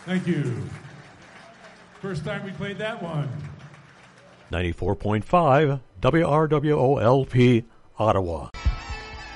Thank you. First time we played that one. 94.5 WRWOLP, Ottawa.